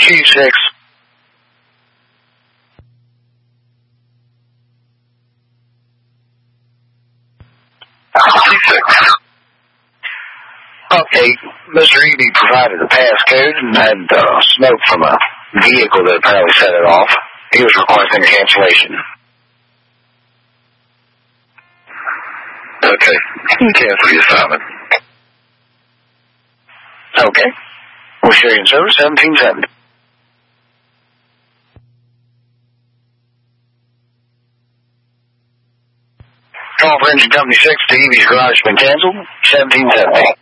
Chief 6. Chief 6. Okay, Mr. Eby provided a passcode and had smoke from a vehicle that apparently set it off. He was requesting a cancellation. Okay, cancel the assignment. Okay. We'll show you in service 1770. Call for engine company 6 to Eby's garage has been canceled, 1770.